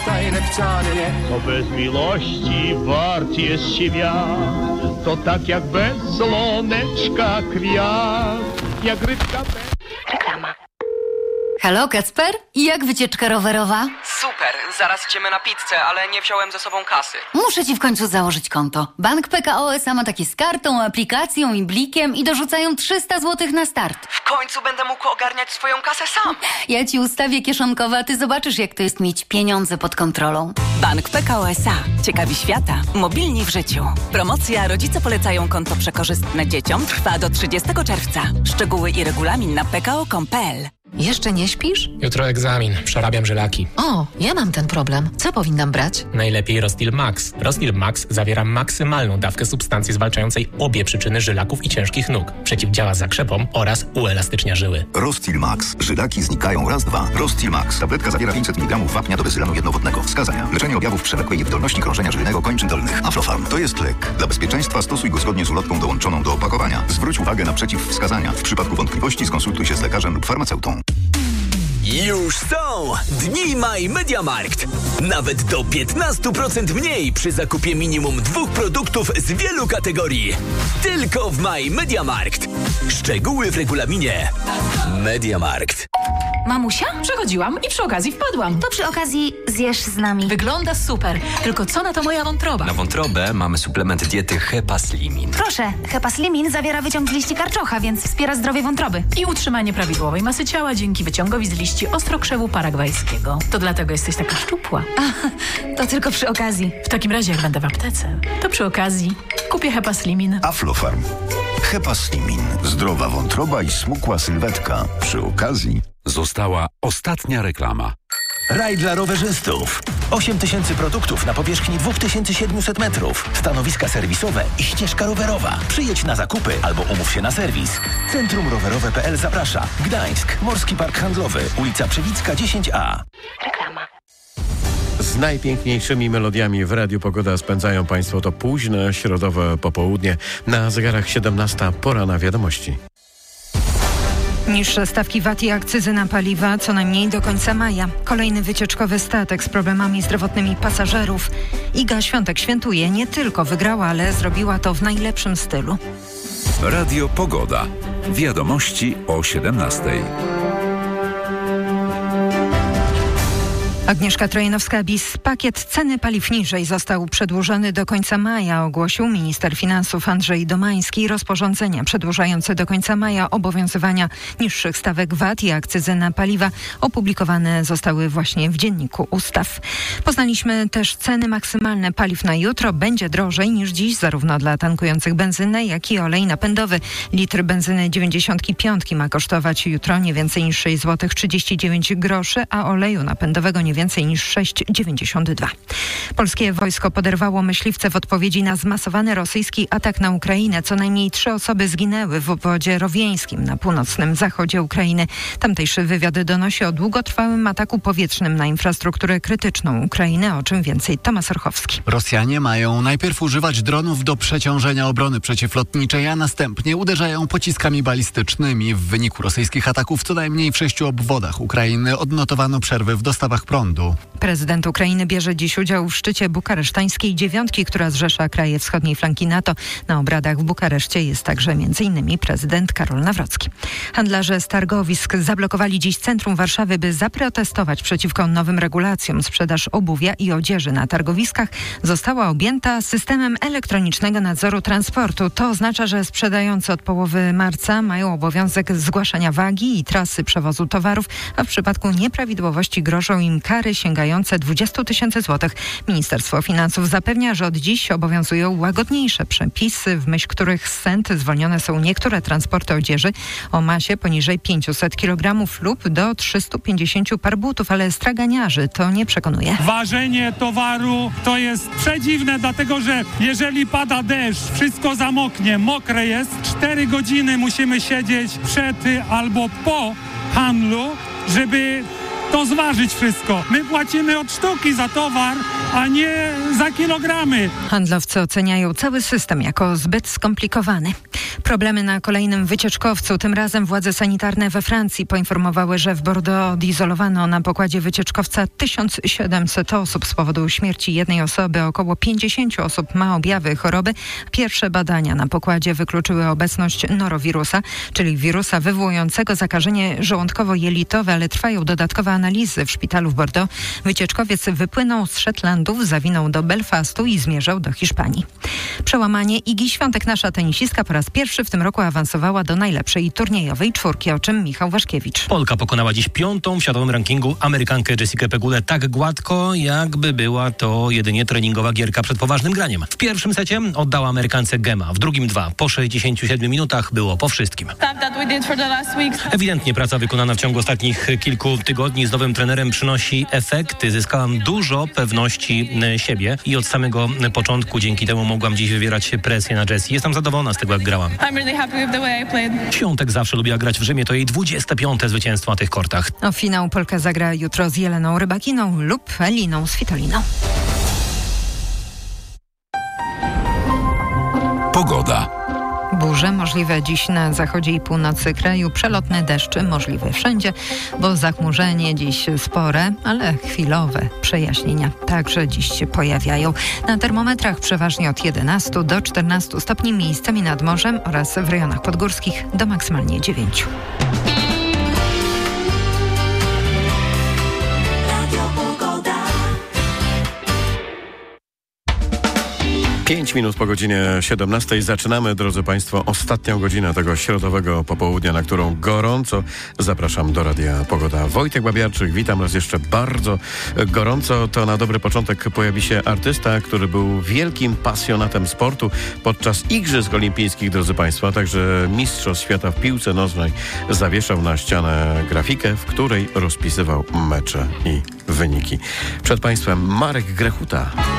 wtajne wcale nie. Co bez miłości wart jest świat, to tak jak bez słoneczka kwiat, jak rybka bez... Reklama. Halo, Kacper? Jak wycieczka rowerowa? Super, zaraz idziemy na pizzę, ale nie wziąłem ze sobą kasy. Muszę ci w końcu założyć konto. Bank PKO SA ma takie z kartą, aplikacją i blikiem i dorzucają 300 zł na start. W końcu będę mógł ogarniać swoją kasę sam. Ja ci ustawię kieszonkowe, a ty zobaczysz, jak to jest mieć pieniądze pod kontrolą. Bank PKO SA. Ciekawi świata. Mobilni w życiu. Promocja Rodzice polecają konto przekorzystne dzieciom trwa do 30 czerwca. Szczegóły i regulamin na pko.com.pl. Jeszcze nie śpisz? Jutro egzamin. Przerabiam żylaki. O, ja mam ten problem. Co powinnam brać? Najlepiej Rostil Max. Rostil Max zawiera maksymalną dawkę substancji zwalczającej obie przyczyny żylaków i ciężkich nóg. Przeciwdziała zakrzepom oraz uelastycznia żyły. Rostil Max. Żylaki znikają raz, dwa. Rostil Max. Tabletka zawiera 500 mg wapnia do bezylanu jednowodnego. Wskazania. Leczenie objawów przewlekłej niewydolności krążenia żylnego kończyn dolnych. Aflofarm. To jest lek. Dla bezpieczeństwa stosuj go zgodnie z ulotką dołączoną do opakowania. Zwróć uwagę na przeciwwskazania. W przypadku wątpliwości skonsultuj się z lekarzem lub farmaceutą. Już są Dni Maj Mediamarkt. Nawet do 15% mniej przy zakupie minimum 2 produktów z wielu kategorii. Tylko w Maj Mediamarkt. Szczegóły w regulaminie. Mediamarkt. Mamusia? Przechodziłam i przy okazji wpadłam. To przy okazji zjesz z nami. Wygląda super. Tylko co na to moja wątroba? Na wątrobę mamy suplement diety Hepaslimin. Proszę, Hepaslimin zawiera wyciąg z liści karczocha, więc wspiera zdrowie wątroby. I utrzymanie prawidłowej masy ciała dzięki wyciągowi z liści ostrokrzewu paragwajskiego. To dlatego jesteś taka szczupła. To tylko przy okazji. W takim razie, jak będę w aptece, to przy okazji kupię Hepaslimin. Aflofarm. Hepaslimin. Zdrowa wątroba i smukła sylwetka. Przy okazji... Została ostatnia reklama. Raj dla rowerzystów. 8000 produktów na powierzchni 2700 metrów. Stanowiska serwisowe i ścieżka rowerowa. Przyjedź na zakupy albo umów się na serwis. Centrum Rowerowe.pl zaprasza. Gdańsk. Morski Park Handlowy. Ulica Przewicka 10A. Reklama. Z najpiękniejszymi melodiami w Radiu Pogoda spędzają Państwo to późne środowe popołudnie. Na zegarach 17 pora na wiadomości. Niższe stawki VAT i akcyzy na paliwa co najmniej do końca maja. Kolejny wycieczkowy statek z problemami zdrowotnymi pasażerów. Iga Świątek świętuje. Nie tylko wygrała, ale zrobiła to w najlepszym stylu. Radio Pogoda. Wiadomości o 17:00. Agnieszka Trojanowska-Bis. Pakiet ceny paliw niżej został przedłużony do końca maja, ogłosił minister finansów Andrzej Domański. Rozporządzenia przedłużające do końca maja obowiązywania niższych stawek VAT i akcyzy na paliwa opublikowane zostały właśnie w Dzienniku Ustaw. Poznaliśmy też ceny maksymalne paliw na jutro. Będzie drożej niż dziś, zarówno dla tankujących benzynę, jak i olej napędowy. Litr benzyny 95 ma kosztować jutro nie więcej niż 6 zł 39 groszy, a oleju napędowego nie więcej niż 6,92. Polskie wojsko poderwało myśliwce w odpowiedzi na zmasowany rosyjski atak na Ukrainę. Co najmniej 3 osoby zginęły w obwodzie rowieńskim na północnym zachodzie Ukrainy. Tamtejszy wywiad donosi o długotrwałym ataku powietrznym na infrastrukturę krytyczną Ukrainy, o czym więcej Tomasz Orchowski. Rosjanie mają najpierw używać dronów do przeciążenia obrony przeciwlotniczej, a następnie uderzają pociskami balistycznymi. W wyniku rosyjskich ataków co najmniej w 6 obwodach Ukrainy odnotowano przerwy w dostawach prądu. Prezydent Ukrainy bierze dziś udział w szczycie bukaresztańskiej dziewiątki, która zrzesza kraje wschodniej flanki NATO. Na obradach w Bukareszcie jest także m.in. prezydent Karol Nawrocki. Handlarze z targowisk zablokowali dziś centrum Warszawy, by zaprotestować przeciwko nowym regulacjom. Sprzedaż obuwia i odzieży na targowiskach została objęta systemem elektronicznego nadzoru transportu. To oznacza, że sprzedający od połowy marca mają obowiązek zgłaszania wagi i trasy przewozu towarów, a w przypadku nieprawidłowości grożą im kary sięgające 20 000 złotych. Ministerstwo Finansów zapewnia, że od dziś obowiązują łagodniejsze przepisy, w myśl których z cent zwolnione są niektóre transporty odzieży o masie poniżej 500 kg lub do 350 par butów, ale straganiarzy to nie przekonuje. Ważenie towaru to jest przedziwne, dlatego że jeżeli pada deszcz, wszystko zamoknie, mokre jest, 4 godziny musimy siedzieć przed albo po handlu, żeby to zważyć wszystko. My płacimy od sztuki za towar, a nie za kilogramy. Handlowcy oceniają cały system jako zbyt skomplikowany. Problemy na kolejnym wycieczkowcu. Tym razem władze sanitarne we Francji poinformowały, że w Bordeaux odizolowano na pokładzie wycieczkowca 1700 osób z powodu śmierci jednej osoby. Około 50 osób ma objawy choroby. Pierwsze badania na pokładzie wykluczyły obecność norowirusa, czyli wirusa wywołującego zakażenie żołądkowo-jelitowe, ale trwają dodatkowe analizy w szpitalu w Bordeaux. Wycieczkowiec wypłynął z Szetlandów, zawinął do Belfastu i zmierzał do Hiszpanii. Przełamanie. Igi Świątek, nasza tenisistka, po raz pierwszy w tym roku awansowała do najlepszej turniejowej czwórki, o czym Michał Waszkiewicz. Polka pokonała dziś 5. w światowym rankingu Amerykankę Jessikę Pegulę tak gładko, jakby była to jedynie treningowa gierka przed poważnym graniem. W pierwszym secie oddała Amerykance gema, w drugim 2. Po 67 minutach było po wszystkim. Ewidentnie praca wykonana w ciągu ostatnich kilku tygodni z nowym trenerem przynosi efekty. Zyskałam dużo pewności siebie i od samego początku dzięki temu mogłam dziś wywierać presję na Jessie. Jestem zadowolona z tego, jak grałam. Świątek zawsze lubiła grać w Rzymie. To jej 25. zwycięstwo na tych kortach. O finał Polka zagra jutro z Jeleną Rybakiną lub Eliną Svitoliną. Pogoda. Burze możliwe dziś na zachodzie i północy kraju, przelotne deszcze możliwe wszędzie, bo zachmurzenie dziś spore, ale chwilowe przejaśnienia także dziś się pojawiają. Na termometrach przeważnie od 11 do 14 stopni, miejscami nad morzem oraz w rejonach podgórskich do maksymalnie 9. 5 minut po godzinie 17 zaczynamy, drodzy Państwo, ostatnią godzinę tego środowego popołudnia, na którą gorąco zapraszam do Radia Pogoda. Wojtek Babiarczyk, witam raz jeszcze bardzo gorąco. To na dobry początek pojawi się artysta, który był wielkim pasjonatem sportu podczas Igrzysk Olimpijskich, drodzy Państwo, a także Mistrzostw Świata w piłce nożnej. Zawieszał na ścianę grafikę, w której rozpisywał mecze i wyniki. Przed Państwem Marek Grechuta.